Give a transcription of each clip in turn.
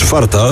4.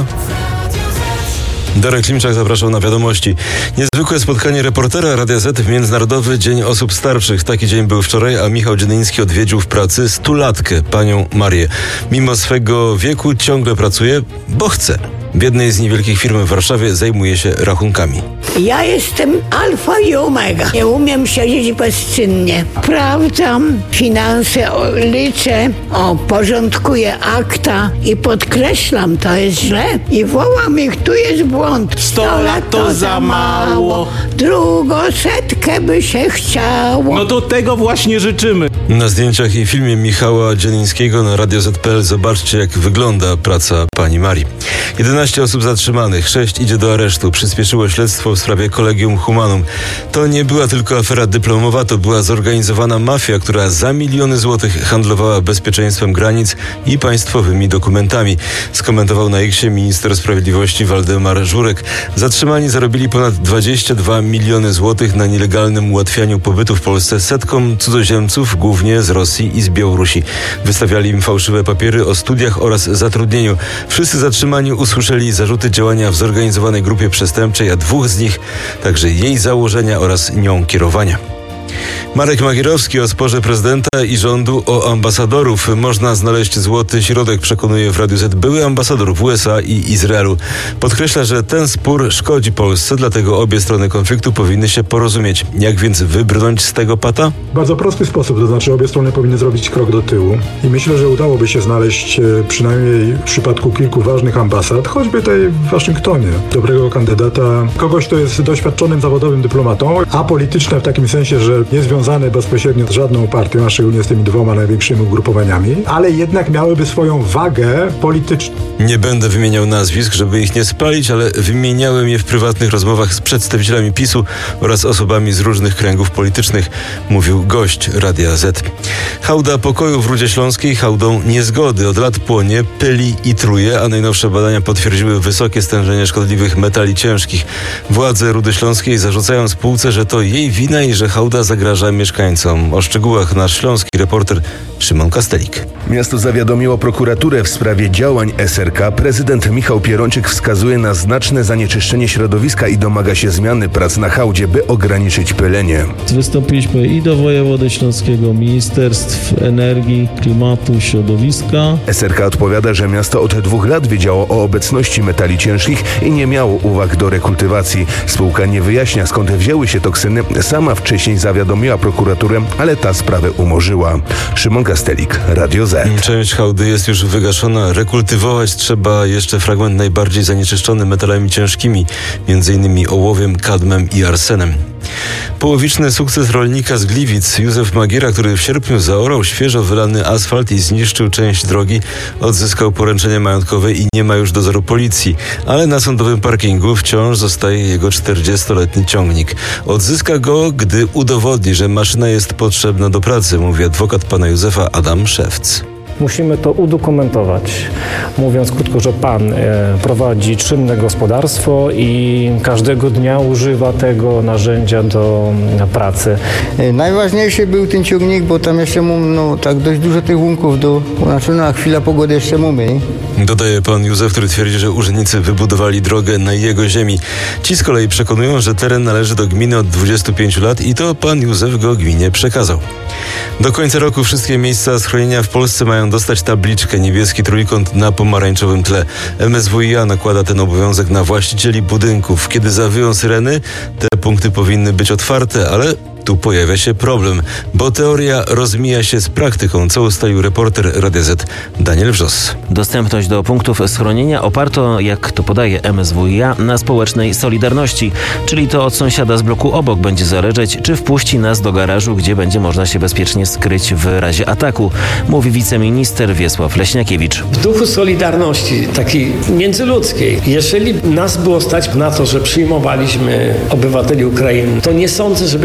Darek Klimczak zapraszał na wiadomości. Niezwykłe spotkanie reportera Radia Z w Międzynarodowy Dzień Osób Starszych. Taki dzień był wczoraj, a Michał Dziennyński odwiedził w pracy 100-latkę, panią Marię. Mimo swego wieku ciągle pracuje, bo chce. W jednej z niewielkich firm w Warszawie zajmuje się rachunkami. Ja jestem alfa i omega. Nie umiem siedzieć bezczynnie. Sprawdzam finanse, liczę, porządkuję akta i podkreślam, to jest źle. I wołam ich, tu jest błąd. 100 lat to za mało. Drugą 100 by się chciało. No to tego właśnie życzymy. Na zdjęciach i filmie Michała Dziennyńskiego na Radio Z.pl zobaczcie, jak wygląda praca pani Marii. 11 osób zatrzymanych, 6 idzie do aresztu. Przyspieszyło śledztwo w sprawie Collegium Humanum. To nie była tylko afera dyplomowa, to była zorganizowana mafia, która za miliony złotych handlowała bezpieczeństwem granic i państwowymi dokumentami. Skomentował na X minister sprawiedliwości Waldemar Żurek. Zatrzymani zarobili ponad 22 miliony złotych na nielegalnym ułatwianiu pobytu w Polsce setkom cudzoziemców, głównie z Rosji i z Białorusi. Wystawiali im fałszywe papiery o studiach oraz zatrudnieniu. Wszyscy zatrzymani usłyszeli zarzuty działania w zorganizowanej grupie przestępczej, a 2 z nich także jej założenia oraz nią kierowania. Marek Magierowski o sporze prezydenta i rządu o ambasadorów. Można znaleźć złoty środek, przekonuje w Radiu Z były ambasador w USA i Izraelu. Podkreśla, że ten spór szkodzi Polsce, dlatego obie strony konfliktu powinny się porozumieć. Jak więc wybrnąć z tego pata? Bardzo prosty sposób, to znaczy obie strony powinny zrobić krok do tyłu i myślę, że udałoby się znaleźć przynajmniej w przypadku kilku ważnych ambasad, choćby tej w Waszyngtonie, dobrego kandydata, kogoś, kto jest doświadczonym zawodowym dyplomatą, apolityczny w takim sensie, że nie związany bezpośrednio z żadną partią, a szczególnie z tymi 2 największymi ugrupowaniami, ale jednak miałyby swoją wagę polityczną. Nie będę wymieniał nazwisk, żeby ich nie spalić, ale wymieniałem je w prywatnych rozmowach z przedstawicielami PiS-u oraz osobami z różnych kręgów politycznych, mówił gość Radia Z. Hałda pokoju w Rudzie Śląskiej hałdą niezgody. Od lat płonie, pyli i truje, a najnowsze badania potwierdziły wysokie stężenie szkodliwych metali ciężkich. Władze Rudy Śląskiej zarzucają spółce, że to jej wina i że hałda zagraża mieszkańcom. O szczegółach nasz śląski reporter Szymon Kastelik. Miasto zawiadomiło prokuraturę w sprawie działań SRK. Prezydent Michał Pierończyk wskazuje na znaczne zanieczyszczenie środowiska i domaga się zmiany prac na hałdzie, by ograniczyć pylenie. Wystąpiliśmy i do wojewody śląskiego, Ministerstw Energii, Klimatu, Środowiska. SRK odpowiada, że miasto od 2 lat wiedziało o obecności metali ciężkich i nie miało uwag do rekultywacji. Spółka nie wyjaśnia, skąd wzięły się toksyny. Sama wcześniej zawiadomiła prokuraturę, ale ta sprawę umorzyła. Szymon Kastelik, Radio Z. Część hałdy jest już wygaszona. Rekultywować trzeba jeszcze fragment najbardziej zanieczyszczony metalami ciężkimi, m.in. ołowiem, kadmem i arsenem. Połowiczny sukces rolnika z Gliwic. Józef Magiera, który w sierpniu zaorał świeżo wylany asfalt i zniszczył część drogi, odzyskał poręczenie majątkowe i nie ma już dozoru policji. Ale na sądowym parkingu wciąż zostaje jego 40-letni ciągnik. Odzyska go, gdy udowodni, że maszyna jest potrzebna do pracy, mówi adwokat pana Józefa Adam Szewc. Musimy to udokumentować, mówiąc krótko, że pan prowadzi czynne gospodarstwo i każdego dnia używa tego narzędzia do pracy. Najważniejszy był ten ciągnik, bo tam jeszcze tak dość dużo tych łunków, na chwilę pogody jeszcze mamy. Dodaje pan Józef, który twierdzi, że urzędnicy wybudowali drogę na jego ziemi. Ci z kolei przekonują, że teren należy do gminy od 25 lat i to pan Józef go gminie przekazał. Do końca roku wszystkie miejsca schronienia w Polsce mają dostać tabliczkę niebieski trójkąt na pomarańczowym tle. MSWiA nakłada ten obowiązek na właścicieli budynków. Kiedy zawyją syreny, te punkty powinny być otwarte, ale tu pojawia się problem, bo teoria rozmija się z praktyką, co ustalił reporter Radia Z Daniel Wrzos. Dostępność do punktów schronienia oparto, jak to podaje MSWiA, na społecznej solidarności, czyli to od sąsiada z bloku obok będzie zależeć, czy wpuści nas do garażu, gdzie będzie można się bezpiecznie skryć w razie ataku, mówi wiceminister Wiesław Leśniakiewicz. W duchu solidarności, takiej międzyludzkiej, jeżeli nas było stać na to, że przyjmowaliśmy obywateli Ukrainy, to nie sądzę, żeby ktoś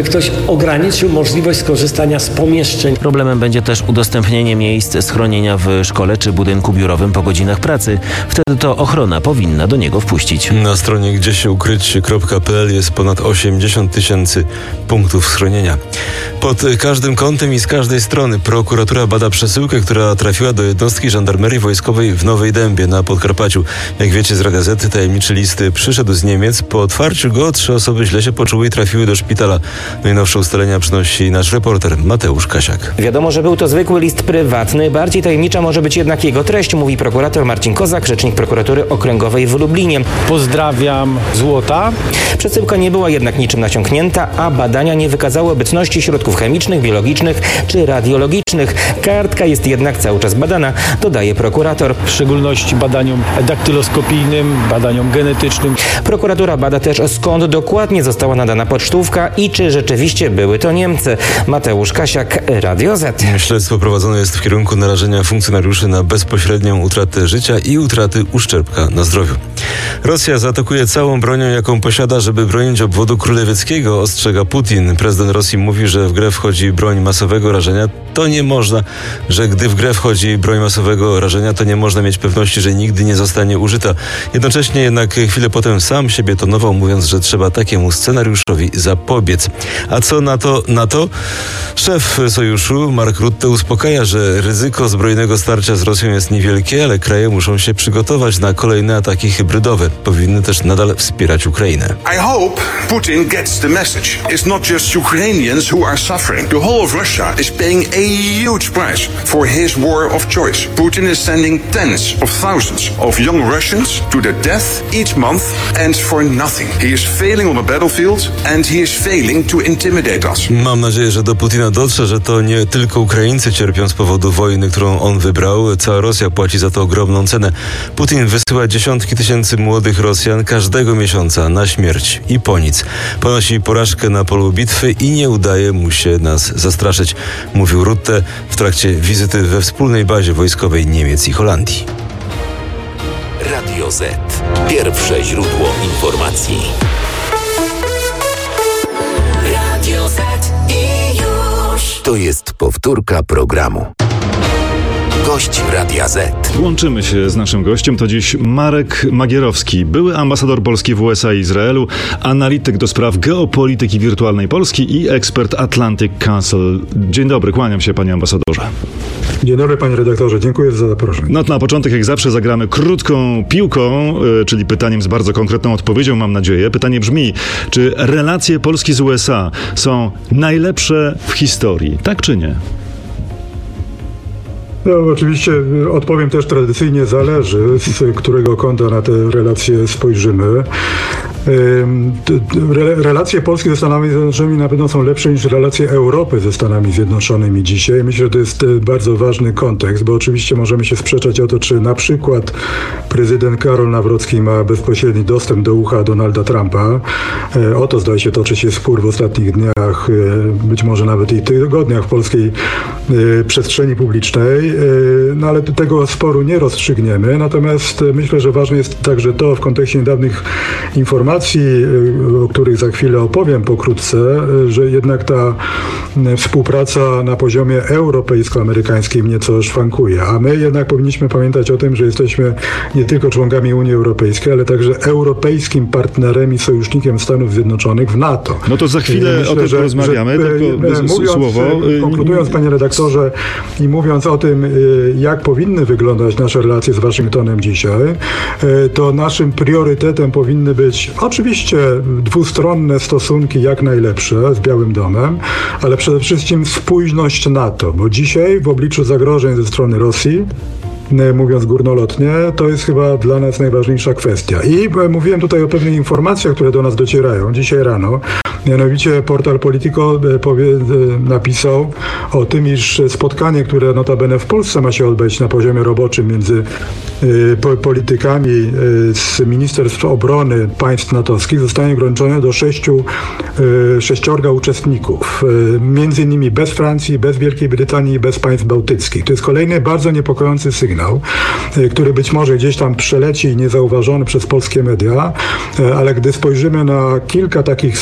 ograniczył możliwość skorzystania z pomieszczeń. Problemem będzie też udostępnienie miejsc schronienia w szkole czy budynku biurowym po godzinach pracy. Wtedy to ochrona powinna do niego wpuścić. Na stronie gdziesiukryć.pl jest ponad 80 000 punktów schronienia. Pod każdym kątem i z każdej strony prokuratura bada przesyłkę, która trafiła do jednostki żandarmerii wojskowej w Nowej Dębie na Podkarpaciu. Jak wiecie z Radia Z, tajemniczy list przyszedł z Niemiec. Po otwarciu go 3 osoby źle się poczuły i trafiły do szpitala. Najnowsze ustalenia przynosi nasz reporter Mateusz Kasiak. Wiadomo, że był to zwykły list prywatny. Bardziej tajemnicza może być jednak jego treść, mówi prokurator Marcin Kozak, rzecznik prokuratury okręgowej w Lublinie. Pozdrawiam, Złota. Przesyłka nie była jednak niczym nasiąknięta, a badania nie wykazały obecności środków chemicznych, biologicznych czy radiologicznych. Kartka jest jednak cały czas badana, dodaje prokurator. W szczególności badaniom daktyloskopijnym, badaniom genetycznym. Prokuratura bada też, skąd dokładnie została nadana pocztówka i czy rzeczywiście były to Niemcy. Mateusz Kasiak, Radio Z. Śledztwo prowadzone jest w kierunku narażenia funkcjonariuszy na bezpośrednią utratę życia i utraty uszczerbka na zdrowiu. Rosja zaatakuje całą bronią, jaką posiada, żeby bronić obwodu królewieckiego, ostrzega Putin. Prezydent Rosji mówi, że w grę wchodzi broń masowego rażenia. To nie można, że gdy w grę wchodzi broń masowego rażenia, to nie można mieć pewności, że nigdy nie zostanie użyta. Jednocześnie jednak chwilę potem sam siebie tonował, mówiąc, że trzeba takiemu scenariuszowi zapobiec. A co na to? Szef sojuszu Mark Rutte uspokaja, że ryzyko zbrojnego starcia z Rosją jest niewielkie, ale kraje muszą się przygotować na kolejne ataki hybrydowe. Powinny też nadal wspierać Ukrainę. I hope Putin gets the message. It's not just Ukrainians who are suffering. The whole of Russia is paying a huge price for his war of choice. Putin is sending tens of thousands of young Russians to their death each month and for nothing. He is failing on the battlefield and he is failing to intimidate us. Mam nadzieję, że do Putina dotrze, że to nie tylko Ukraińcy cierpią z powodu wojny, którą on wybrał. Cała Rosja płaci za to ogromną cenę. Putin wysyła dziesiątki tysięcy młodych Rosjan każdego miesiąca na śmierć i po nic. Ponosi porażkę na polu bitwy i nie udaje mu się nas zastraszyć, mówił Rutte w trakcie wizyty we wspólnej bazie wojskowej Niemiec i Holandii. Radio Z. Pierwsze źródło informacji. Radio Z i już. To jest powtórka programu. Gość Radia Z. Łączymy się z naszym gościem. To dziś Marek Magierowski, były ambasador Polski w USA i Izraelu, analityk do spraw geopolityki wirtualnej Polski i ekspert Atlantic Council. Dzień dobry, kłaniam się, panie ambasadorze. Dzień dobry, panie redaktorze, dziękuję za zaproszenie. No to na początek, jak zawsze, zagramy krótką piłką, czyli pytaniem z bardzo konkretną odpowiedzią, mam nadzieję. Pytanie brzmi, czy relacje Polski z USA są najlepsze w historii, tak czy nie? No, oczywiście odpowiem też tradycyjnie, zależy, z którego kąta na te relacje spojrzymy. Relacje Polski ze Stanami Zjednoczonymi na pewno są lepsze niż relacje Europy ze Stanami Zjednoczonymi dzisiaj. Myślę, że to jest bardzo ważny kontekst, bo oczywiście możemy się sprzeczać o to, czy na przykład prezydent Karol Nawrocki ma bezpośredni dostęp do ucha Donalda Trumpa. O to zdaje się toczy się spór w ostatnich dniach, być może nawet i tygodniach w polskiej przestrzeni publicznej. No ale tego sporu nie rozstrzygniemy. Natomiast myślę, że ważne jest także to w kontekście niedawnych informacji, o których za chwilę opowiem pokrótce, że jednak ta współpraca na poziomie europejsko-amerykańskim nieco szwankuje. A my jednak powinniśmy pamiętać o tym, że jesteśmy nie tylko członkami Unii Europejskiej, ale także europejskim partnerem i sojusznikiem Stanów Zjednoczonych w NATO. No to za chwilę myślę, o tym porozmawiamy, tylko słowo. Konkludując, panie redaktorze, i mówiąc o tym, jak powinny wyglądać nasze relacje z Waszyngtonem dzisiaj, to naszym priorytetem powinny być oczywiście dwustronne stosunki jak najlepsze z Białym Domem, ale przede wszystkim spójność NATO, bo dzisiaj w obliczu zagrożeń ze strony Rosji, mówiąc górnolotnie, to jest chyba dla nas najważniejsza kwestia. I mówiłem tutaj o pewnych informacjach, które do nas docierają dzisiaj rano. Mianowicie portal Politico napisał o tym, iż spotkanie, które notabene w Polsce ma się odbyć na poziomie roboczym między politykami z Ministerstw Obrony państw natowskich, zostanie ograniczone do 6 uczestników. Między innymi bez Francji, bez Wielkiej Brytanii i bez państw bałtyckich. To jest kolejny bardzo niepokojący sygnał, który być może gdzieś tam przeleci niezauważony przez polskie media, ale gdy spojrzymy na kilka takich sygnałów,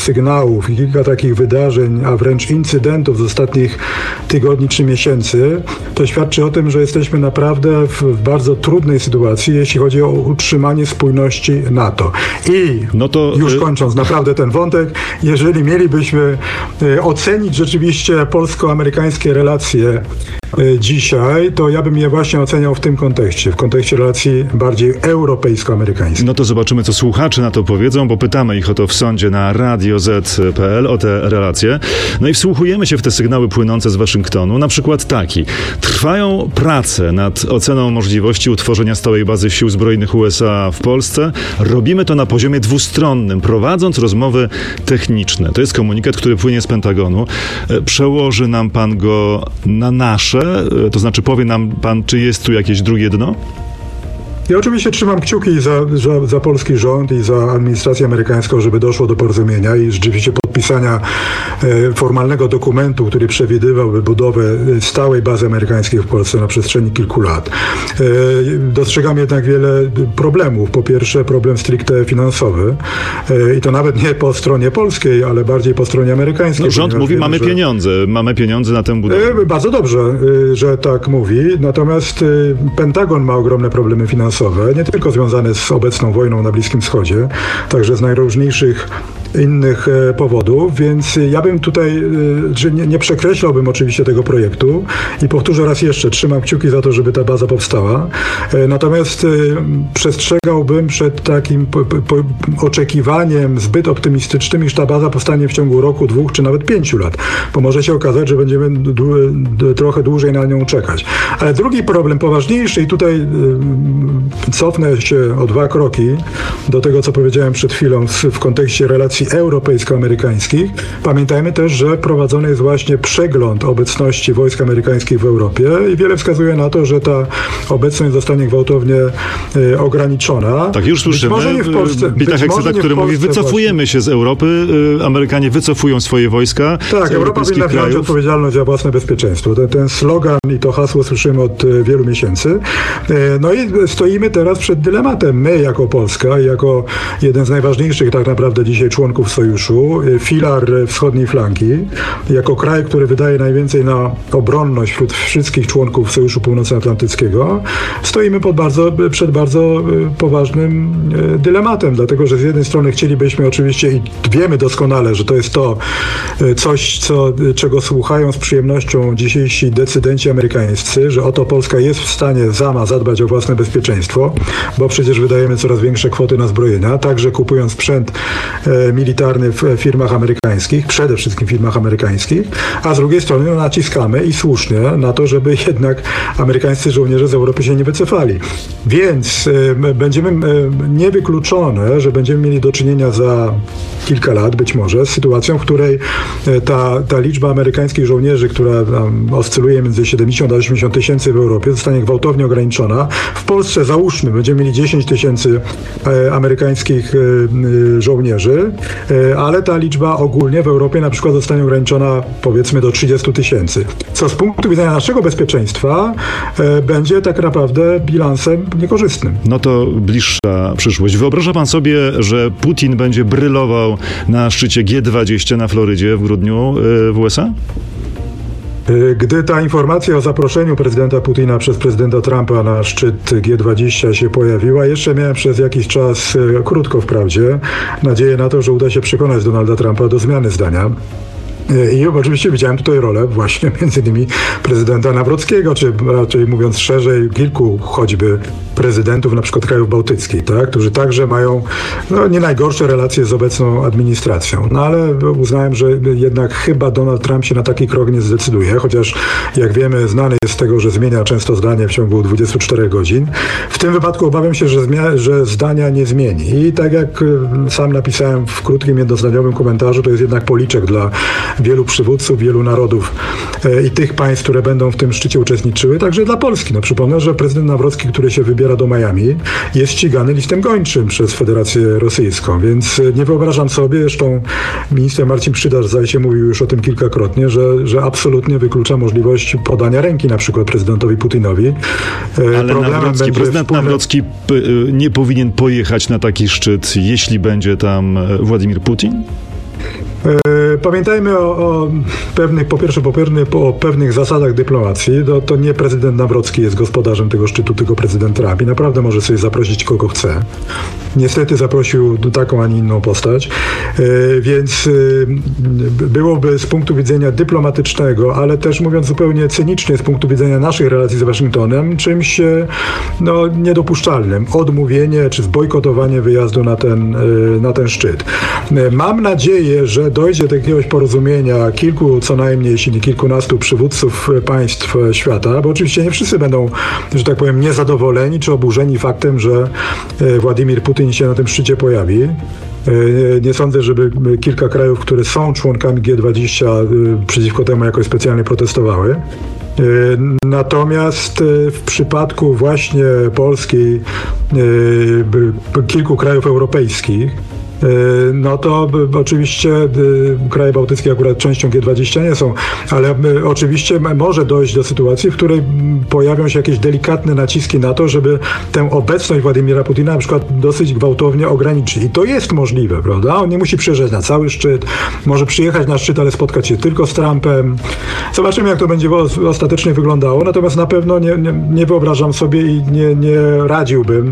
sygnałów i kilka takich wydarzeń, a wręcz incydentów z ostatnich tygodni czy miesięcy, to świadczy o tym, że jesteśmy naprawdę w bardzo trudnej sytuacji, jeśli chodzi o utrzymanie spójności NATO. I już kończąc naprawdę ten wątek, jeżeli mielibyśmy ocenić rzeczywiście polsko-amerykańskie relacje dzisiaj, to ja bym je właśnie oceniał w tym kontekście, w kontekście relacji bardziej europejsko-amerykańskich. No to zobaczymy, co słuchacze na to powiedzą, bo pytamy ich o to w sądzie na radioz.pl, o te relacje. No i wsłuchujemy się w te sygnały płynące z Waszyngtonu. Na przykład taki. Trwają prace nad oceną możliwości utworzenia stałej bazy sił zbrojnych USA w Polsce. Robimy to na poziomie dwustronnym, prowadząc rozmowy techniczne. To jest komunikat, który płynie z Pentagonu. Przełoży nam pan go na nasze? To znaczy powie nam pan, czy jest tu jakieś drugie dno? Ja oczywiście trzymam kciuki za polski rząd i za administrację amerykańską, żeby doszło do porozumienia i rzeczywiście podpisania formalnego dokumentu, który przewidywałby budowę stałej bazy amerykańskiej w Polsce na przestrzeni kilku lat. Dostrzegam jednak wiele problemów. Po pierwsze, problem stricte finansowy i to nawet nie po stronie polskiej, ale bardziej po stronie amerykańskiej. No, rząd mówi, mamy pieniądze na tę budowę. Bardzo dobrze, że tak mówi. Natomiast Pentagon ma ogromne problemy finansowe, nie tylko związane z obecną wojną na Bliskim Wschodzie, także z najróżniejszych innych powodów, więc ja bym tutaj, że nie przekreślałbym oczywiście tego projektu i powtórzę raz jeszcze, trzymam kciuki za to, żeby ta baza powstała, natomiast przestrzegałbym przed takim oczekiwaniem zbyt optymistycznym, iż ta baza powstanie w ciągu roku, 2 czy nawet 5 lat, bo może się okazać, że będziemy trochę dłużej na nią czekać. Ale drugi problem, poważniejszy, i tutaj cofnę się o 2 kroki do tego, co powiedziałem przed chwilą w kontekście relacji europejsko-amerykańskich. Pamiętajmy też, że prowadzony jest właśnie przegląd obecności wojsk amerykańskich w Europie i wiele wskazuje na to, że ta obecność zostanie gwałtownie ograniczona. Tak, już słyszymy Pita Heckseta, który mówi, wycofujemy się z Europy, Amerykanie wycofują swoje wojska. Tak, Europa powinna wziąć odpowiedzialność za własne bezpieczeństwo. Ten slogan i to hasło słyszymy od wielu miesięcy. No i stoimy teraz przed dylematem. My jako Polska, jako jeden z najważniejszych tak naprawdę dzisiaj członków sojuszu, filar wschodniej flanki, jako kraj, który wydaje najwięcej na obronność wśród wszystkich członków Sojuszu Północnoatlantyckiego, stoimy przed bardzo poważnym dylematem, dlatego że z jednej strony chcielibyśmy oczywiście i wiemy doskonale, że to jest coś, czego słuchają z przyjemnością dzisiejsi decydenci amerykańscy, że oto Polska jest w stanie zadbać o własne bezpieczeństwo, bo przecież wydajemy coraz większe kwoty na zbrojenia, także kupując sprzęt militarny w firmach amerykańskich, przede wszystkim firmach amerykańskich, a z drugiej strony naciskamy i słusznie na to, żeby jednak amerykańscy żołnierze z Europy się nie wycofali. Więc będziemy niewykluczone, że będziemy mieli do czynienia za kilka lat być może z sytuacją, w której ta liczba amerykańskich żołnierzy, która oscyluje między 70 a 80 tysięcy w Europie, zostanie gwałtownie ograniczona. W Polsce załóżmy, będziemy mieli 10 tysięcy amerykańskich żołnierzy, ale ta liczba ogólnie w Europie na przykład zostanie ograniczona powiedzmy do 30 tysięcy. Co z punktu widzenia naszego bezpieczeństwa będzie tak naprawdę bilansem niekorzystnym. No to bliższa przyszłość. Wyobraża pan sobie, że Putin będzie brylował na szczycie G20 na Florydzie w grudniu w USA? Gdy ta informacja o zaproszeniu prezydenta Putina przez prezydenta Trumpa na szczyt G20 się pojawiła, jeszcze miałem przez jakiś czas, krótko wprawdzie, nadzieję na to, że uda się przekonać Donalda Trumpa do zmiany zdania. I oczywiście widziałem tutaj rolę właśnie między innymi prezydenta Nawrockiego, czy raczej mówiąc szerzej, kilku choćby prezydentów na przykład krajów bałtyckich, tak, którzy także mają nie najgorsze relacje z obecną administracją. No ale uznałem, że jednak chyba Donald Trump się na taki krok nie zdecyduje, chociaż jak wiemy znany jest z tego, że zmienia często zdanie w ciągu 24 godzin. W tym wypadku obawiam się, że zdania nie zmieni. I tak jak sam napisałem w krótkim, jednozdaniowym komentarzu, to jest jednak policzek dla wielu przywódców, wielu narodów i tych państw, które będą w tym szczycie uczestniczyły, także dla Polski. No, przypomnę, że prezydent Nawrocki, który się wybiera do Miami, jest ścigany listem gończym przez Federację Rosyjską, więc nie wyobrażam sobie, zresztą minister Marcin Przydarz zdaje się mówił już o tym kilkakrotnie, że absolutnie wyklucza możliwość podania ręki na przykład prezydentowi Putinowi. Ale prezydent Nawrocki nie powinien pojechać na taki szczyt, jeśli będzie tam Władimir Putin? Pamiętajmy o pewnych zasadach dyplomacji. To nie prezydent Nawrocki jest gospodarzem tego szczytu, tylko prezydent Trump i naprawdę może sobie zaprosić kogo chce. Niestety zaprosił taką, a nie inną postać, więc byłoby z punktu widzenia dyplomatycznego, ale też mówiąc zupełnie cynicznie z punktu widzenia naszych relacji z Waszyngtonem, czymś niedopuszczalnym. Odmówienie czy zbojkotowanie wyjazdu na ten szczyt. Mam nadzieję, że dojdzie do jakiegoś porozumienia kilku co najmniej, jeśli nie kilkunastu przywódców państw świata, bo oczywiście nie wszyscy będą, że tak powiem, niezadowoleni czy oburzeni faktem, że Władimir Putin się na tym szczycie pojawi. Nie sądzę, żeby kilka krajów, które są członkami G20 przeciwko temu jakoś specjalnie protestowały. Natomiast w przypadku właśnie Polski, kilku krajów europejskich, no to oczywiście kraje bałtyckie akurat częścią G20 nie są, ale oczywiście może dojść do sytuacji, w której pojawią się jakieś delikatne naciski na to, żeby tę obecność Władimira Putina na przykład dosyć gwałtownie ograniczyć. I to jest możliwe, prawda? On nie musi przyjeżdżać na cały szczyt, może przyjechać na szczyt, ale spotkać się tylko z Trumpem. Zobaczymy, jak to będzie ostatecznie wyglądało, natomiast na pewno nie wyobrażam sobie i nie radziłbym,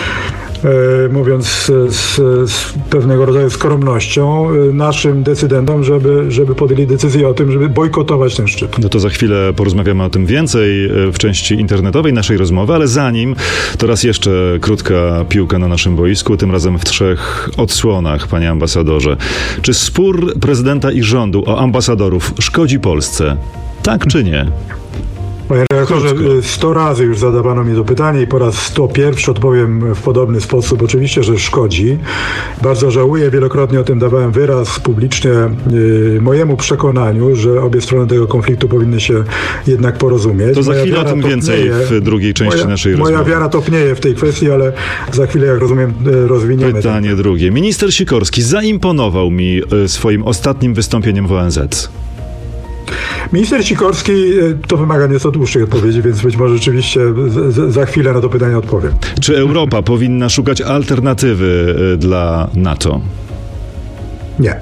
mówiąc z pewnego rodzaju skromnością, naszym decydentom, żeby podjęli decyzję o tym, żeby bojkotować ten szczyt. No to za chwilę porozmawiamy o tym więcej w części internetowej naszej rozmowy, ale zanim, to raz jeszcze krótka piłka na naszym boisku, tym razem w 3 odsłonach, panie ambasadorze. Czy spór prezydenta i rządu o ambasadorów szkodzi Polsce? Tak czy nie? Panie redaktorze, 100 razy już zadawano mi to pytanie i po raz 101 odpowiem w podobny sposób. Oczywiście, że szkodzi. Bardzo żałuję, wielokrotnie o tym dawałem wyraz publicznie mojemu przekonaniu, że obie strony tego konfliktu powinny się jednak porozumieć. To za chwilę o tym więcej w drugiej części naszej rozmowy. Moja wiara topnieje w tej kwestii, ale za chwilę, jak rozumiem, rozwiniemy. Pytanie drugie. Minister Sikorski zaimponował mi swoim ostatnim wystąpieniem w ONZ. Minister Sikorski, to wymaga nieco dłuższej odpowiedzi, więc być może rzeczywiście za chwilę na to pytanie odpowiem. Czy Europa powinna szukać alternatywy dla NATO? Nie.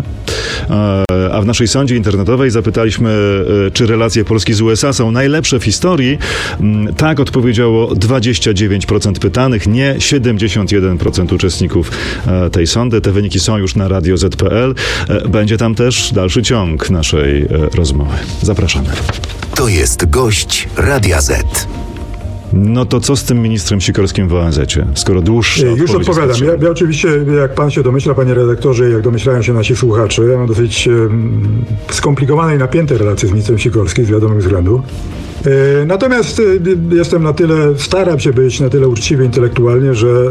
A w naszej sądzie internetowej zapytaliśmy, czy relacje Polski z USA są najlepsze w historii. Tak odpowiedziało 29% pytanych, nie 71% uczestników tej sądy. Te wyniki są już na Radio Z.pl. Będzie tam też dalszy ciąg naszej rozmowy. Zapraszamy. To jest gość Radia Z. No to co z tym ministrem Sikorskim w ONZ-cie, skoro dłuższe Już odpowiadam. Ja oczywiście, jak pan się domyśla, panie redaktorze, jak domyślają się nasi słuchacze, ja mam dosyć skomplikowane i napięte relacje z ministrem Sikorskim z wiadomych względów. Natomiast staram się być na tyle uczciwy intelektualnie,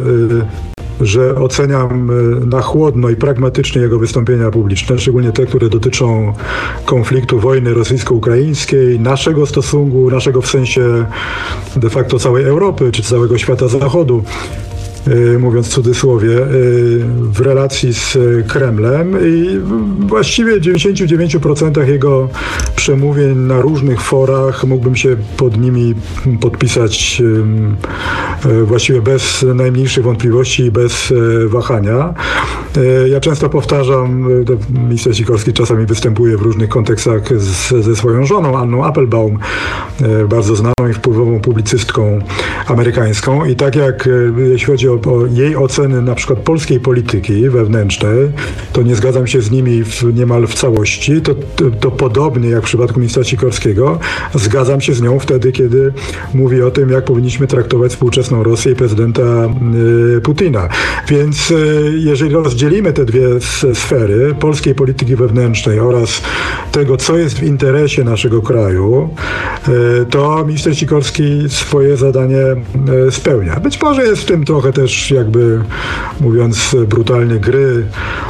że oceniam na chłodno i pragmatycznie jego wystąpienia publiczne, szczególnie te, które dotyczą konfliktu, wojny rosyjsko-ukraińskiej, naszego stosunku, naszego w sensie de facto całej Europy czy całego świata zachodu, mówiąc w cudzysłowie, w relacji z Kremlem i właściwie w 99% jego przemówień na różnych forach mógłbym się pod nimi podpisać właściwie bez najmniejszych wątpliwości i bez wahania. Ja często powtarzam, minister Sikorski czasami występuje w różnych kontekstach ze swoją żoną, Anną Applebaum, bardzo znaną i wpływową publicystką amerykańską i tak jak jeśli chodzi o jej oceny na przykład polskiej polityki wewnętrznej, to nie zgadzam się z nimi niemal w całości. To podobnie jak w przypadku ministra Sikorskiego, zgadzam się z nią wtedy, kiedy mówi o tym, jak powinniśmy traktować współczesną Rosję i prezydenta Putina. Więc jeżeli rozdzielimy te dwie sfery, polskiej polityki wewnętrznej oraz tego, co jest w interesie naszego kraju, to minister Sikorski swoje zadanie spełnia. Być może jest w tym trochę też, jakby mówiąc brutalnie, gry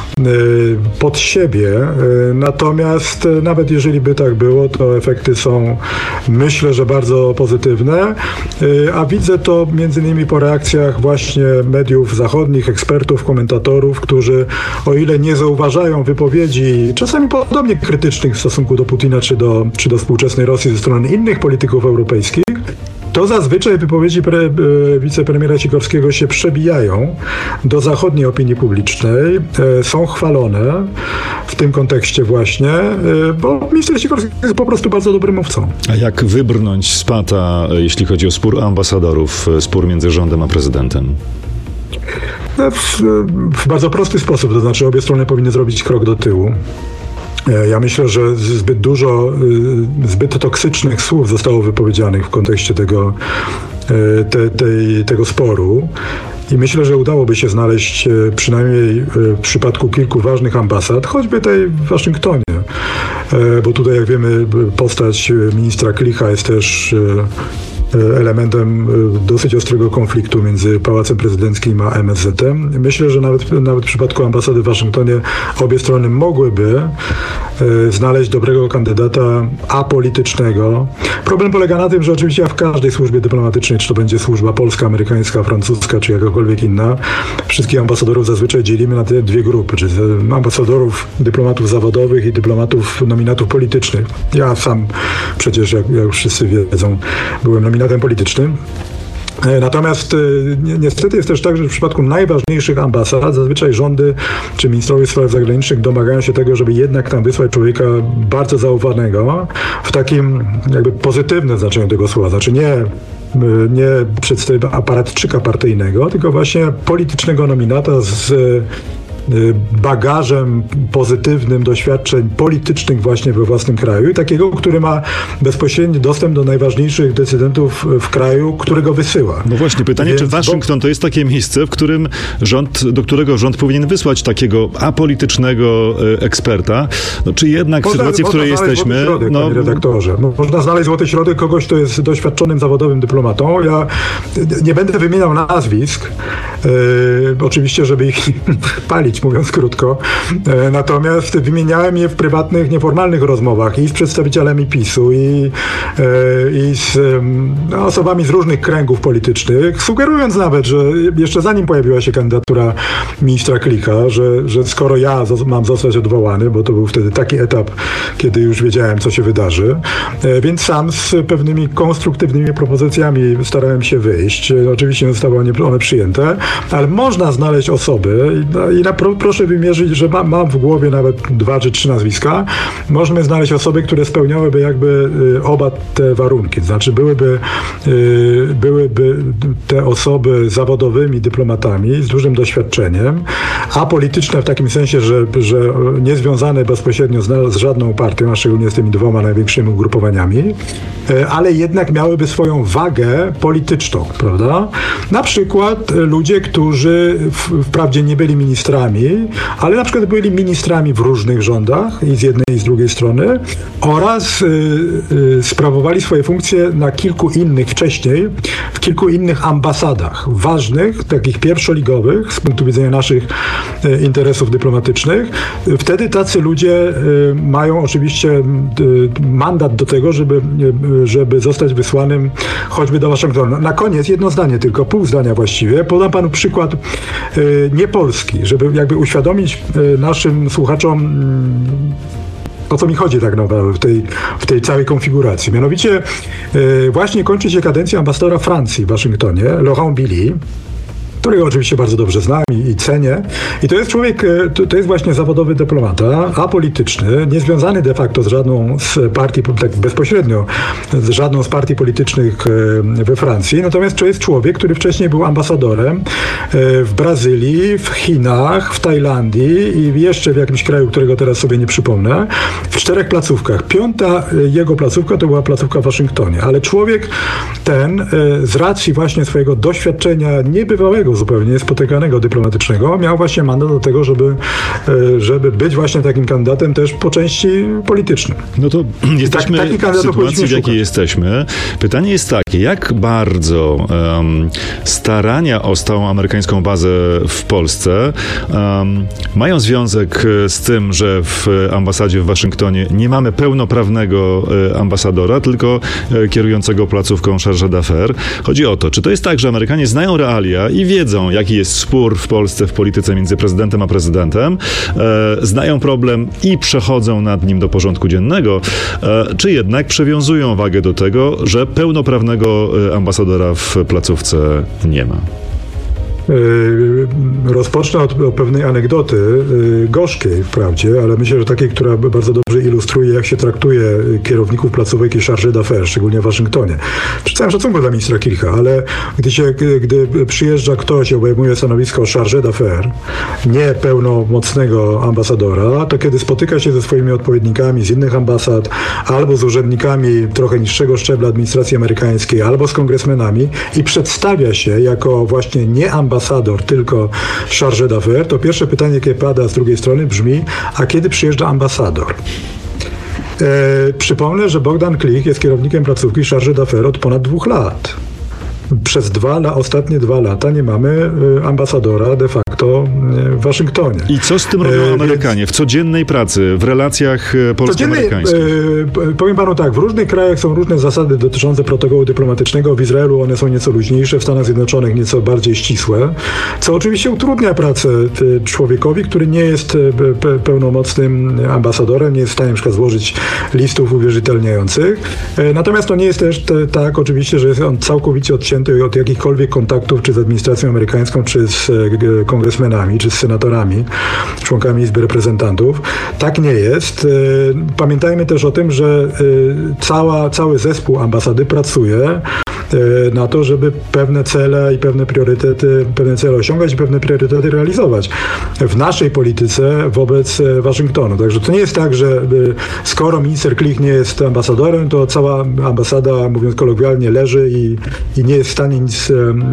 pod siebie. Natomiast nawet jeżeli by tak było, to efekty są, myślę, że bardzo pozytywne, a widzę to między innymi po reakcjach właśnie mediów zachodnich, ekspertów, komentatorów, którzy o ile nie zauważają wypowiedzi czasami podobnie krytycznych w stosunku do Putina czy do współczesnej Rosji ze strony innych polityków europejskich, to zazwyczaj wypowiedzi wicepremiera Sikorskiego się przebijają do zachodniej opinii publicznej, są chwalone w tym kontekście właśnie, bo minister Sikorski jest po prostu bardzo dobrym mówcą. A jak wybrnąć z pata, jeśli chodzi o spór ambasadorów, spór między rządem a prezydentem? W bardzo prosty sposób, to znaczy obie strony powinny zrobić krok do tyłu. Ja myślę, że zbyt toksycznych słów zostało wypowiedzianych w kontekście tego sporu. I myślę, że udałoby się znaleźć przynajmniej w przypadku kilku ważnych ambasad, choćby tej w Waszyngtonie, bo tutaj, jak wiemy, postać ministra Klicha jest też elementem dosyć ostrego konfliktu między Pałacem Prezydenckim a MSZ-em. Myślę, że nawet w przypadku ambasady w Waszyngtonie obie strony mogłyby znaleźć dobrego kandydata apolitycznego. Problem polega na tym, że oczywiście w każdej służbie dyplomatycznej, czy to będzie służba polska, amerykańska, francuska, czy jakakolwiek inna, wszystkich ambasadorów zazwyczaj dzielimy na te dwie grupy, czyli ambasadorów, dyplomatów zawodowych i dyplomatów, nominatów politycznych. Ja sam przecież, jak już wszyscy wiedzą, byłem nominatem politycznym. Natomiast niestety jest też tak, że w przypadku najważniejszych ambasad zazwyczaj rządy czy ministrowie spraw zagranicznych domagają się tego, żeby jednak tam wysłać człowieka bardzo zaufanego w takim jakby pozytywnym znaczeniu tego słowa. Znaczy nie przedstawiciela aparatczyka partyjnego, tylko właśnie politycznego nominata z bagażem pozytywnym doświadczeń politycznych właśnie we własnym kraju i takiego, który ma bezpośredni dostęp do najważniejszych decydentów w kraju, którego wysyła. No właśnie, pytanie, czy Waszyngton to jest takie miejsce, do którego rząd powinien wysłać takiego apolitycznego eksperta, no, czy jednak w sytuacji, w której jesteśmy... Panie redaktorze. Można znaleźć złoty środek kogoś, kto jest doświadczonym zawodowym dyplomatą. Ja nie będę wymieniał nazwisk, oczywiście, żeby ich palić, mówiąc krótko. Natomiast wymieniałem je w prywatnych, nieformalnych rozmowach i z przedstawicielami PiS-u i z osobami z różnych kręgów politycznych, sugerując nawet, że jeszcze zanim pojawiła się kandydatura ministra Klicha, że skoro ja mam zostać odwołany, bo to był wtedy taki etap, kiedy już wiedziałem, co się wydarzy, więc sam z pewnymi konstruktywnymi propozycjami starałem się wyjść. Oczywiście zostały one przyjęte, ale można znaleźć osoby proszę wymierzyć, że mam w głowie nawet 2 czy 3 nazwiska. Możemy znaleźć osoby, które spełniałyby jakby oba te warunki. Znaczy byłyby te osoby zawodowymi dyplomatami z dużym doświadczeniem, apolityczne w takim sensie, że nie związane bezpośrednio z żadną partią, a szczególnie z tymi 2 największymi ugrupowaniami, ale jednak miałyby swoją wagę polityczną, prawda? Na przykład ludzie, którzy wprawdzie nie byli ministrami, ale na przykład byli ministrami w różnych rządach i z jednej i z drugiej strony oraz sprawowali swoje funkcje na kilku innych wcześniej, w kilku innych ambasadach ważnych, takich pierwszoligowych z punktu widzenia naszych interesów dyplomatycznych. Wtedy tacy ludzie mają oczywiście mandat do tego, żeby zostać wysłanym choćby do Waszyngtonu. Na koniec jedno zdanie, tylko pół zdania właściwie. Podam panu przykład niepolski, żeby jakby uświadomić naszym słuchaczom, o co mi chodzi tak naprawdę w tej całej konfiguracji. Mianowicie właśnie kończy się kadencja ambasadora Francji w Waszyngtonie, Laurent Billy, którego oczywiście bardzo dobrze znam i cenię. I to jest człowiek, to jest właśnie zawodowy dyplomata, apolityczny, niezwiązany de facto z żadną z partii, tak bezpośrednio z żadną z partii politycznych we Francji. Natomiast to jest człowiek, który wcześniej był ambasadorem w Brazylii, w Chinach, w Tajlandii i jeszcze w jakimś kraju, którego teraz sobie nie przypomnę, w 4 placówkach. 5. jego placówka to była placówka w Waszyngtonie. Ale człowiek ten z racji właśnie swojego doświadczenia niebywałego zupełnie niespotykanego dyplomatycznego, miał właśnie mandat do tego, żeby być właśnie takim kandydatem też po części politycznym. No to jesteśmy w sytuacji, w jakiej jesteśmy. Pytanie jest takie, jak bardzo starania o stałą amerykańską bazę w Polsce mają związek z tym, że w ambasadzie w Waszyngtonie nie mamy pełnoprawnego ambasadora, tylko kierującego placówką chargé d'affaires. Chodzi o to, czy to jest tak, że Amerykanie znają realia i wiedzą, wiedzą, jaki jest spór w Polsce w polityce między prezydentem a prezydentem, znają problem i przechodzą nad nim do porządku dziennego, czy jednak przywiązują wagę do tego, że pełnoprawnego ambasadora w placówce nie ma? Rozpocznę od pewnej anegdoty, gorzkiej wprawdzie, ale myślę, że takiej, która bardzo dobrze ilustruje, jak się traktuje kierowników placówek i chargé d'affaires, szczególnie w Waszyngtonie. Przy całym szacunku dla ministra Kircha, ale gdy przyjeżdża ktoś i obejmuje stanowisko chargé d'affaires, nie pełnomocnego ambasadora, to kiedy spotyka się ze swoimi odpowiednikami z innych ambasad, albo z urzędnikami trochę niższego szczebla administracji amerykańskiej, albo z kongresmenami i przedstawia się jako właśnie nie ambasador, tylko chargé d'affaires, to pierwsze pytanie, jakie pada z drugiej strony brzmi, a kiedy przyjeżdża ambasador? Przypomnę, że Bogdan Klich jest kierownikiem placówki chargé d'affaires od ponad 2 lat. Przez ostatnie 2 lata nie mamy ambasadora de facto w Waszyngtonie. I co z tym robią Amerykanie w codziennej pracy, w relacjach polsko-amerykańskich? Powiem panu tak, w różnych krajach są różne zasady dotyczące protokołu dyplomatycznego. W Izraelu one są nieco luźniejsze, w Stanach Zjednoczonych nieco bardziej ścisłe, co oczywiście utrudnia pracę człowiekowi, który nie jest pełnomocnym ambasadorem, nie jest w stanie na przykład złożyć listów uwierzytelniających. Natomiast to nie jest też tak oczywiście, że jest on całkowicie odcięty od jakichkolwiek kontaktów czy z administracją amerykańską, czy z kongresmenami, czy z senatorami, członkami Izby Reprezentantów. Tak nie jest. Pamiętajmy też o tym, że cały zespół ambasady pracuje na to, żeby pewne cele i pewne cele osiągać i pewne priorytety realizować w naszej polityce wobec Waszyngtonu. Także to nie jest tak, że skoro minister Klich nie jest ambasadorem, to cała ambasada, mówiąc kolokwialnie, leży i nie jest w stanie nic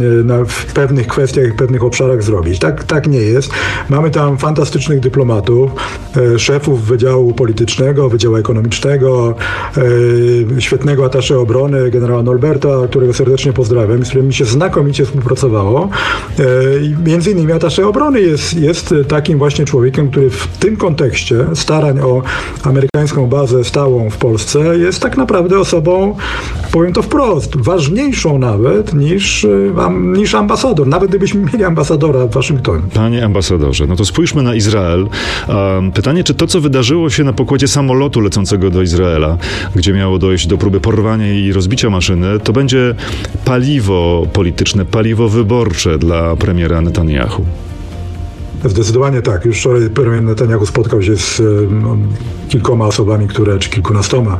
w pewnych kwestiach, w pewnych obszarach zrobić. Tak nie jest. Mamy tam fantastycznych dyplomatów, szefów Wydziału Politycznego, Wydziału Ekonomicznego, świetnego attaché obrony, generała Norberta, którego serdecznie pozdrawiam, z którym mi się znakomicie współpracowało. Między innymi attaché obrony jest takim właśnie człowiekiem, który w tym kontekście starań o amerykańską bazę stałą w Polsce jest tak naprawdę osobą, powiem to wprost, ważniejszą nawet niż ambasador, nawet gdybyśmy mieli ambasadora w Waszyngtonie. Panie ambasadorze, no to spójrzmy na Izrael. Pytanie, czy to, co wydarzyło się na pokładzie samolotu lecącego do Izraela, gdzie miało dojść do próby porwania i rozbicia maszyny, to będzie paliwo polityczne, paliwo wyborcze dla premiera Netanyahu? Zdecydowanie tak. Już wczoraj premier Netanyahu spotkał się z kilkoma osobami, czy kilkunastoma,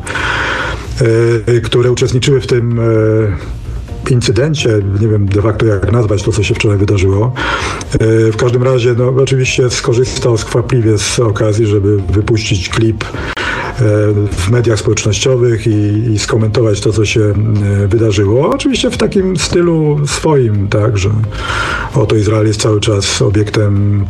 które uczestniczyły w tym incydencie, nie wiem de facto jak nazwać to, co się wczoraj wydarzyło. W każdym razie, oczywiście skorzystał skwapliwie z okazji, żeby wypuścić klip w mediach społecznościowych i skomentować to, co się wydarzyło. Oczywiście w takim stylu swoim, tak, że oto Izrael jest cały czas obiektem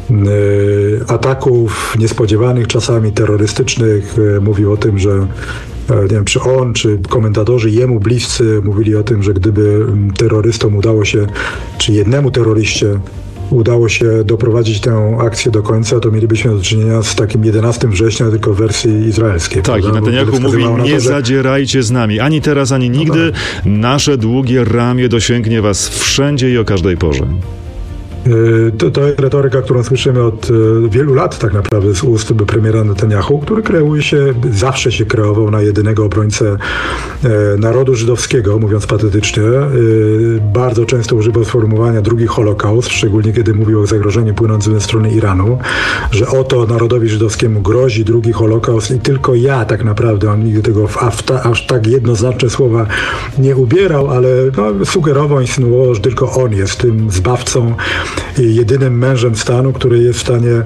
ataków niespodziewanych, czasami terrorystycznych. Mówił o tym, że nie wiem, czy on, czy komentatorzy jemu bliscy mówili o tym, że gdyby terrorystom udało się, czy jednemu terroryście udało się doprowadzić tę akcję do końca, to mielibyśmy do czynienia z takim 11 września, tylko w wersji izraelskiej. Tak, i Netanyahu mówi, nie zadzierajcie z nami, ani teraz, ani nigdy. Nasze długie ramię dosięgnie was wszędzie i o każdej porze. To jest retoryka, którą słyszymy od wielu lat tak naprawdę z ust premiera Netanyahu, który zawsze się kreował na jedynego obrońcę narodu żydowskiego, mówiąc patetycznie. Bardzo często używał sformułowania drugi Holokaust, szczególnie kiedy mówił o zagrożeniu płynącym ze strony Iranu, że oto narodowi żydowskiemu grozi drugi Holokaust i tylko ja tak naprawdę, on nigdy tego aż tak jednoznaczne słowa nie ubierał, ale sugerował, insynuował, że tylko on jest tym zbawcą i jedynym mężem stanu, który jest w stanie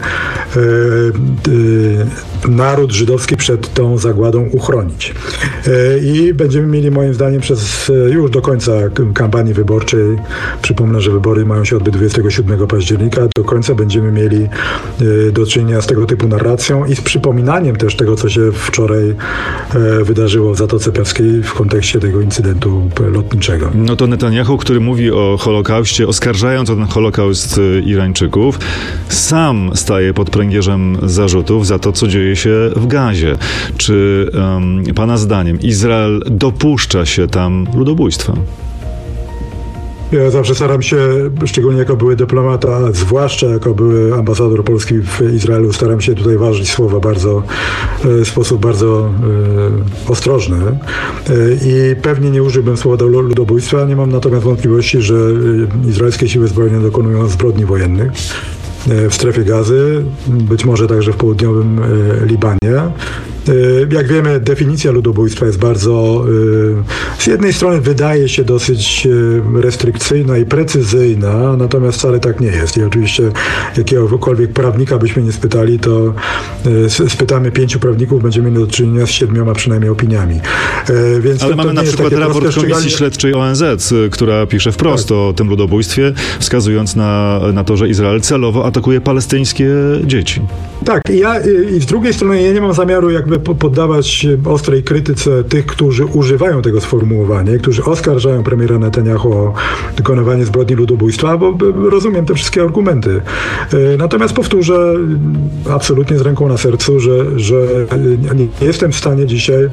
naród żydowski przed tą zagładą uchronić. I będziemy mieli moim zdaniem już do końca kampanii wyborczej, przypomnę, że wybory mają się odbyć 27 października, do końca będziemy mieli do czynienia z tego typu narracją i z przypominaniem też tego, co się wczoraj wydarzyło w Zatoce Perskiej w kontekście tego incydentu lotniczego. No to Netanyahu, który mówi o Holokauście, oskarżając o ten Holokaust Irańczyków, sam staje pod pręgierzem zarzutów za to, co dzieje się w Gazie. Czy pana zdaniem Izrael dopuszcza się tam ludobójstwa? Ja zawsze staram się, szczególnie jako były dyplomata, zwłaszcza jako były ambasador Polski w Izraelu, staram się tutaj ważyć słowa w sposób bardzo ostrożny i pewnie nie użyłbym słowa ludobójstwa. Nie mam natomiast wątpliwości, że izraelskie siły zbrojne dokonują zbrodni wojennych w strefie Gazy, być może także w południowym Libanie. Jak wiemy, definicja ludobójstwa jest bardzo, z jednej strony wydaje się dosyć restrykcyjna i precyzyjna, natomiast wcale tak nie jest. I oczywiście jakiegokolwiek prawnika byśmy nie spytali, to spytamy 5 prawników, będziemy mieli do czynienia z 7 przynajmniej opiniami. Więc ale mamy na przykład raport Komisji Śledczej ONZ, która pisze wprost o tym ludobójstwie, wskazując na to, że Izrael celowo atakuje palestyńskie dzieci. Tak, i z drugiej strony ja nie mam zamiaru jakby poddawać ostrej krytyce tych, którzy używają tego sformułowania, którzy oskarżają premiera Netanyahu o dokonywanie zbrodni ludobójstwa, bo rozumiem te wszystkie argumenty. Natomiast powtórzę absolutnie z ręką na sercu, że nie jestem w stanie dzisiaj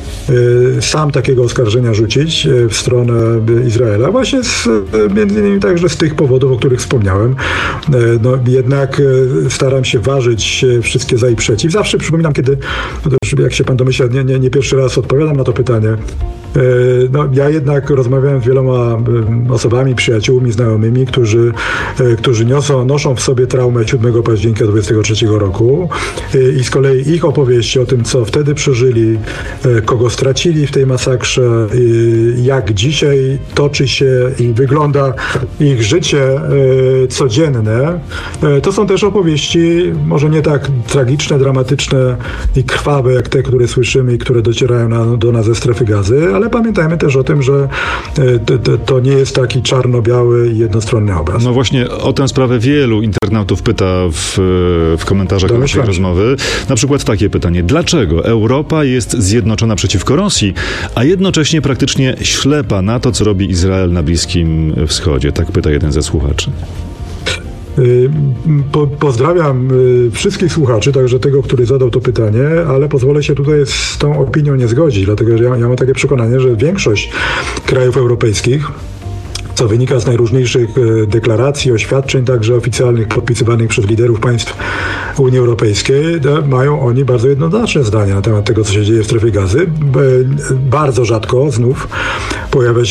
sam takiego oskarżenia rzucić w stronę Izraela, właśnie między innymi także z tych powodów, o których wspomniałem. No, jednak staram się ważyć wszystkie za i przeciw. Zawsze przypominam, kiedy, jak się pan domyśla, nie pierwszy raz odpowiadam na to pytanie. No, ja jednak rozmawiałem z wieloma osobami, przyjaciółmi, znajomymi, którzy noszą w sobie traumę 7 października 23 roku i z kolei ich opowieści o tym, co wtedy przeżyli, kogo stracili w tej masakrze, jak dzisiaj toczy się i wygląda ich życie codzienne, to są też opowieści może nie tak tragiczne, dramatyczne i krwawe, jak te, które słyszymy i które docierają do nas ze strefy Gazy, ale pamiętajmy też o tym, że to nie jest taki czarno-biały i jednostronny obraz. No właśnie o tę sprawę wielu internautów pyta w komentarzach do naszej rozmowy. Na przykład takie pytanie. Dlaczego Europa jest zjednoczona przeciwko Rosji, a jednocześnie praktycznie ślepa na to, co robi Izrael na Bliskim Wschodzie? Tak pyta jeden ze słuchaczy. Pozdrawiam wszystkich słuchaczy, także tego, który zadał to pytanie, ale pozwolę się tutaj z tą opinią nie zgodzić, dlatego że ja mam takie przekonanie, że większość krajów europejskich, co wynika z najróżniejszych deklaracji, oświadczeń, także oficjalnych, podpisywanych przez liderów państw Unii Europejskiej, mają oni bardzo jednoznaczne zdania na temat tego, co się dzieje w strefie Gazy. Bardzo rzadko znów pojawia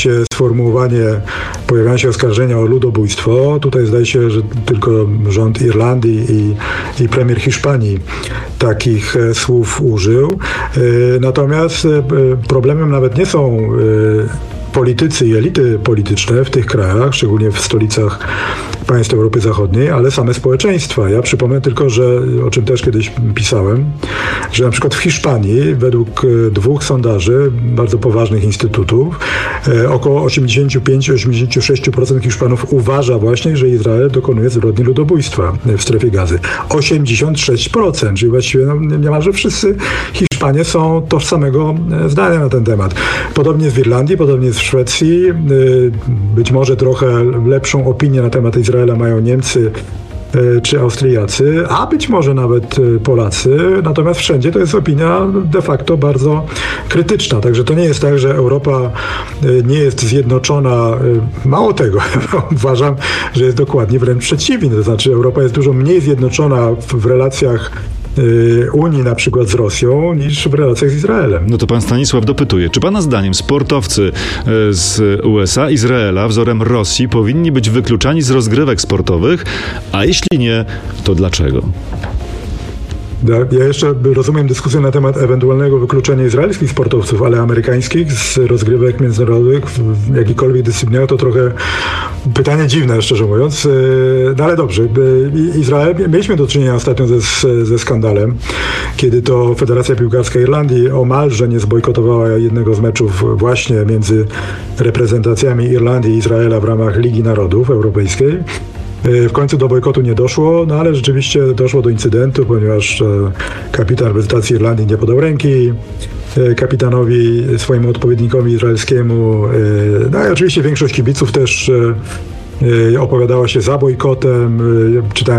się oskarżenia o ludobójstwo. Tutaj zdaje się, że tylko rząd Irlandii i premier Hiszpanii takich słów użył. Natomiast problemem nawet nie są politycy i elity polityczne w tych krajach, szczególnie w stolicach państw Europy Zachodniej, ale same społeczeństwa. Ja przypomnę tylko, że o czym też kiedyś pisałem, że na przykład w Hiszpanii według 2 sondaży bardzo poważnych instytutów około 85-86% Hiszpanów uważa właśnie, że Izrael dokonuje zbrodni ludobójstwa w strefie Gazy. 86%, czyli właściwie niemalże wszyscy Hiszpanie są tożsamego zdania na ten temat. Podobnie jest w Irlandii, podobnie jest w Szwecji. Być może trochę lepszą opinię na temat Izraela mają Niemcy czy Austriacy, a być może nawet Polacy. Natomiast wszędzie to jest opinia de facto bardzo krytyczna. Także to nie jest tak, że Europa nie jest zjednoczona. Mało tego, uważam, że jest dokładnie wręcz przeciwnie. To znaczy Europa jest dużo mniej zjednoczona w relacjach Unii na przykład z Rosją niż w relacjach z Izraelem. No to pan Stanisław dopytuje, czy pana zdaniem sportowcy z USA, Izraela wzorem Rosji powinni być wykluczani z rozgrywek sportowych, a jeśli nie, to dlaczego? Ja jeszcze rozumiem dyskusję na temat ewentualnego wykluczenia izraelskich sportowców, ale amerykańskich z rozgrywek międzynarodowych w jakikolwiek dyscyplinach to trochę pytanie dziwne, szczerze mówiąc. No ale dobrze. Izrael, mieliśmy do czynienia ostatnio ze skandalem, kiedy to Federacja Piłkarska Irlandii omalże nie zbojkotowała jednego z meczów właśnie między reprezentacjami Irlandii i Izraela w ramach Ligi Narodów Europejskiej. W końcu do bojkotu nie doszło, no ale rzeczywiście doszło do incydentu, ponieważ kapitan reprezentacji Irlandii nie podał ręki kapitanowi, swojemu odpowiednikowi izraelskiemu. No i oczywiście większość kibiców też opowiadała się za bojkotem. Czytałem